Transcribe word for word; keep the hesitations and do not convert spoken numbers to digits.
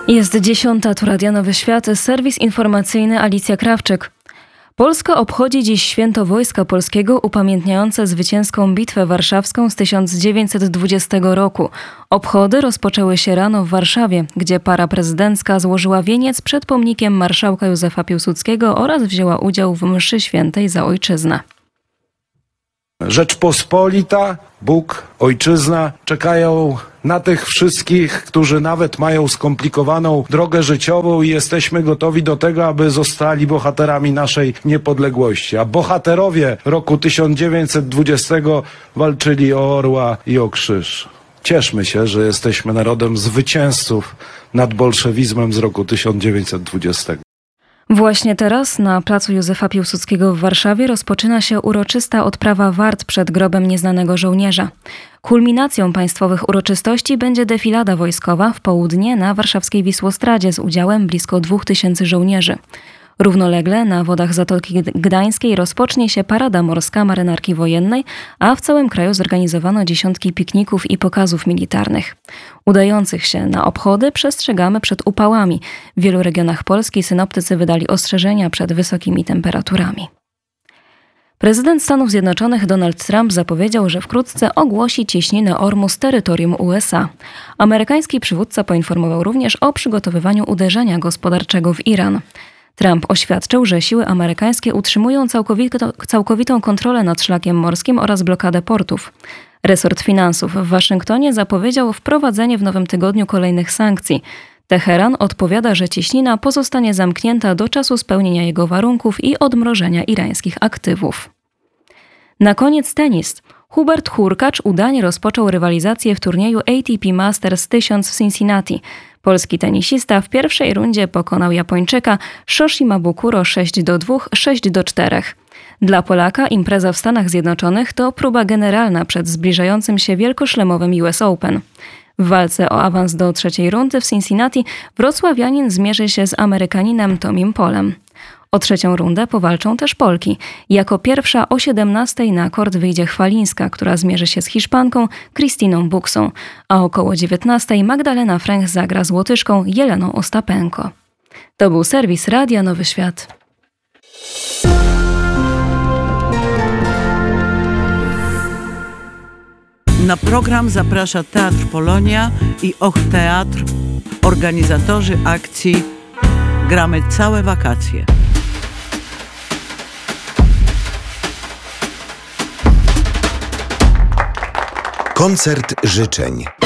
Jest dziesiąta, tu Radio Nowy Świat, serwis informacyjny Alicja Krawczyk. Polska obchodzi dziś Święto Wojska Polskiego upamiętniające zwycięską Bitwę Warszawską z tysiąc dziewięćset dwudziestego roku. Obchody rozpoczęły się rano w Warszawie, gdzie para prezydencka złożyła wieniec przed pomnikiem marszałka Józefa Piłsudskiego oraz wzięła udział w mszy świętej za ojczyznę. Rzeczpospolita, Bóg, Ojczyzna czekają na tych wszystkich, którzy nawet mają skomplikowaną drogę życiową i jesteśmy gotowi do tego, aby zostali bohaterami naszej niepodległości. A bohaterowie roku tysiąc dziewięćset dwudziestego walczyli o orła i o krzyż. Cieszmy się, że jesteśmy narodem zwycięzców nad bolszewizmem z roku tysiąc dziewięćset dwudziestego. Właśnie teraz na placu Józefa Piłsudskiego w Warszawie rozpoczyna się uroczysta odprawa wart przed grobem nieznanego żołnierza. Kulminacją państwowych uroczystości będzie defilada wojskowa w południe na warszawskiej Wisłostradzie z udziałem blisko dwóch tysięcy żołnierzy. Równolegle na wodach Zatoki Gdańskiej rozpocznie się parada morska marynarki wojennej, a w całym kraju zorganizowano dziesiątki pikników i pokazów militarnych. Udających się na obchody przestrzegamy przed upałami. W wielu regionach Polski synoptycy wydali ostrzeżenia przed wysokimi temperaturami. Prezydent Stanów Zjednoczonych Donald Trump zapowiedział, że wkrótce ogłosi cieśninę Ormu z terytorium U S A. Amerykański przywódca poinformował również o przygotowywaniu uderzenia gospodarczego w Iran. Trump oświadczył, że siły amerykańskie utrzymują całkowitą, całkowitą kontrolę nad szlakiem morskim oraz blokadę portów. Resort finansów w Waszyngtonie zapowiedział wprowadzenie w nowym tygodniu kolejnych sankcji. Teheran odpowiada, że cieśnina pozostanie zamknięta do czasu spełnienia jego warunków i odmrożenia irańskich aktywów. Na koniec tenis. Hubert Hurkacz udanie rozpoczął rywalizację w turnieju A T P Masters tysiąc w Cincinnati. Polski tenisista w pierwszej rundzie pokonał Japończyka Shoshima Bukuro sześć do dwóch, sześć do czterech. Dla Polaka impreza w Stanach Zjednoczonych to próba generalna przed zbliżającym się wielkoszlemowym U S Open. W walce o awans do trzeciej rundy w Cincinnati wrocławianin zmierzy się z Amerykaninem Tomim Polem. O trzecią rundę powalczą też Polki. Jako pierwsza o siedemnastej na kort wyjdzie Chwalińska, która zmierzy się z Hiszpanką Kristiną Buksą, a około dziewiętnastej Magdalena Fręch zagra z Łotyszką Jeleną Ostapenko. To był serwis Radia Nowy Świat. Na program zaprasza Teatr Polonia i Och Teatr, organizatorzy akcji Gramy całe wakacje. Koncert życzeń.